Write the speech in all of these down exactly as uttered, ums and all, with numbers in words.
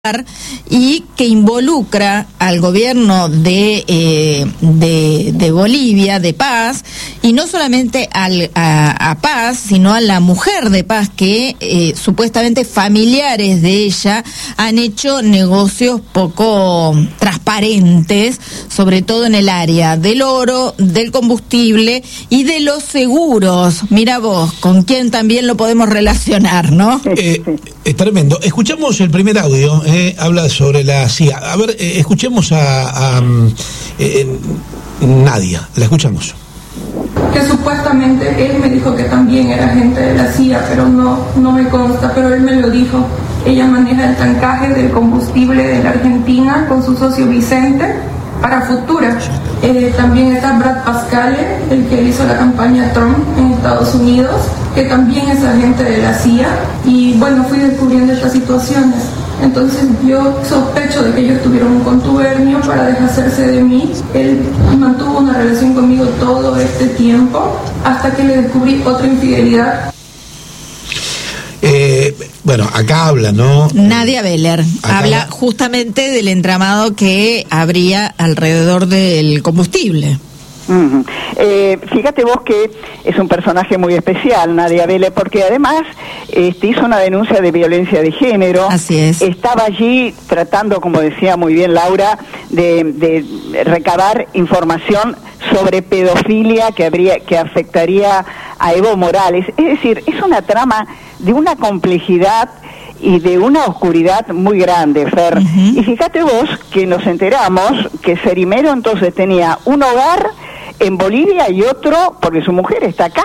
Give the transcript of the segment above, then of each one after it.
y que involucra al gobierno de, eh, de, de Bolivia, de Paz, y no solamente al, a, a Paz, sino a la mujer de Paz, que eh, supuestamente familiares de ella han hecho negocios poco transparentes, sobre todo en el área del oro, del combustible y de los seguros. Mira vos, con quién también lo podemos relacionar, ¿no? Eh, es tremendo. Escuchamos el primer audio. Eh, habla sobre la C I A. A ver, eh, escuchemos a, a eh, Nadia. La escuchamos. Que supuestamente él me dijo que también era agente de la C I A, pero no, no me consta, pero él me lo dijo. Ella maneja el tancaje del combustible de la Argentina con su socio Vicente para Futura. Eh, también está Brad Pascale, el que hizo la campaña Trump en Estados Unidos, que también es agente de la C I A. Y bueno, fui descubriendo estas situaciones. Entonces yo sospecho de que ellos tuvieron un contubernio para deshacerse de mí. Él mantuvo una relación conmigo todo este tiempo hasta que le descubrí otra infidelidad. Eh, bueno, acá habla, ¿no? Nadia Beller habla justamente del entramado que habría alrededor del combustible. Uh-huh. Eh, fíjate vos que es un personaje muy especial, Nadia Beller, porque además este, hizo una denuncia de violencia de género. Así es. Estaba allí tratando, como decía muy bien Laura, de, de recabar información sobre pedofilia que habría que afectaría a Evo Morales. Es decir, es una trama de una complejidad y de una oscuridad muy grande, Fer. Uh-huh. Y fíjate vos que nos enteramos que Cerimero entonces tenía un hogar en Bolivia y otro, porque su mujer está acá,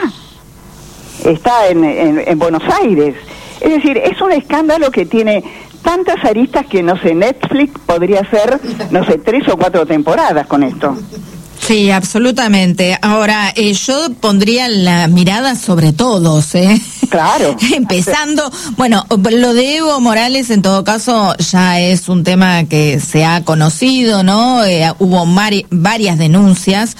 está en, en, en Buenos Aires. Es decir, es un escándalo que tiene tantas aristas que, no sé, Netflix podría hacer, no sé, tres o cuatro temporadas con esto. Sí, absolutamente. Ahora, eh, yo pondría la mirada sobre todos, ¿eh? Claro. Empezando, bueno, lo de Evo Morales en todo caso ya es un tema que se ha conocido, ¿no? Eh, hubo mari- varias denuncias,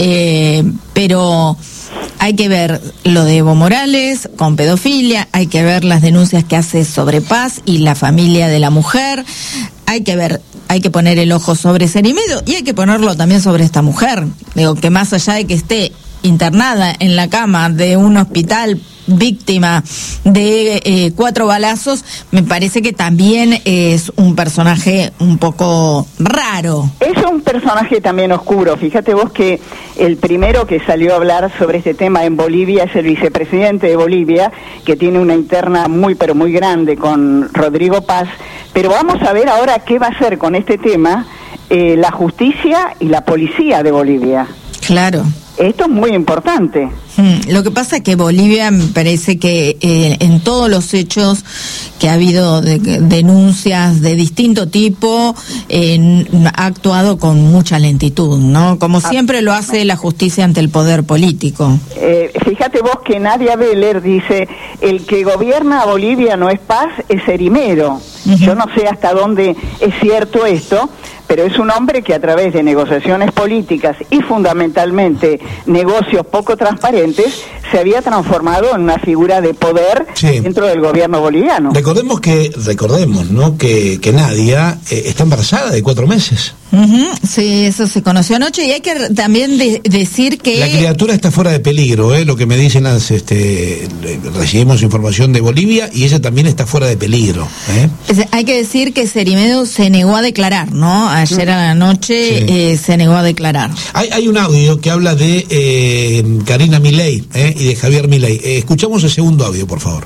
eh, pero hay que ver lo de Evo Morales con pedofilia, hay que ver las denuncias que hace sobre Paz y la familia de la mujer, hay que ver, hay que poner el ojo sobre Cerimero y hay que ponerlo también sobre esta mujer. Digo, que más allá de que esté internada en la cama de un hospital víctima de eh, cuatro balazos, me parece que también es un personaje un poco raro. Es un personaje también oscuro. Fíjate vos que el primero que salió a hablar sobre este tema en Bolivia es el vicepresidente de Bolivia, que tiene una interna muy pero muy grande con Rodrigo Paz. Pero vamos a ver ahora qué va a hacer con este tema eh, la justicia y la policía de Bolivia. Claro. Esto es muy importante. Hmm, lo que pasa es que Bolivia me parece que eh, en todos los hechos que ha habido de, de denuncias de distinto tipo, eh, ha actuado con mucha lentitud, ¿no? Como siempre lo hace la justicia ante el poder político. Eh, fíjate vos que Nadia Beller dice, el que gobierna a Bolivia no es Paz, es Cerimero. Uh-huh. Yo no sé hasta dónde es cierto esto, pero es un hombre que a través de negociaciones políticas y fundamentalmente negocios poco transparentes se había transformado en una figura de poder sí. dentro del gobierno boliviano. Recordemos que, recordemos, ¿no? Que, que Nadia eh, está embarazada de cuatro meses. Uh-huh. Sí, eso se conoció anoche y hay que también de, decir que la criatura está fuera de peligro, ¿eh? Lo que me dicen las, este, recibimos información de Bolivia y ella también está fuera de peligro, ¿eh? Hay que decir que Cerimero se negó a declarar, ¿no? Ayer a la noche sí. eh, se negó a declarar. Hay, hay un audio que habla de eh, Karina Milei ¿eh? y de Javier Milei. Eh, escuchamos el segundo audio, por favor.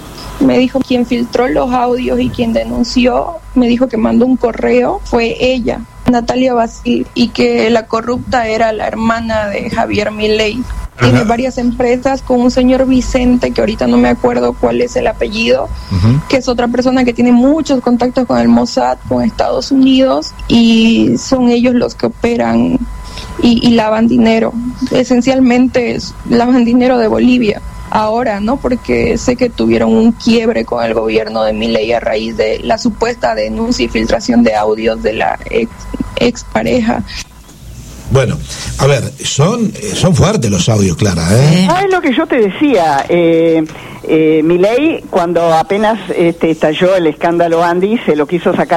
Me dijo quien filtró los audios y quien denunció, me dijo que mandó un correo, fue ella, Natalia Basil, y que la corrupta era la hermana de Javier Milei. Tiene varias empresas con un señor Vicente, que ahorita no me acuerdo cuál es el apellido, uh-huh. que es otra persona que tiene muchos contactos con el Mossad, con Estados Unidos, y son ellos los que operan y, y lavan dinero. Esencialmente lavan dinero de Bolivia. Ahora, ¿no? Porque sé que tuvieron un quiebre con el gobierno de Milei a raíz de la supuesta denuncia y filtración de audios de la ex, ex pareja. Bueno, a ver, son son fuertes los audios, Clara, ¿eh? Sí. Ah, es lo que yo te decía. Eh, eh, Milei, cuando apenas este, estalló el escándalo Andy, se lo quiso sacar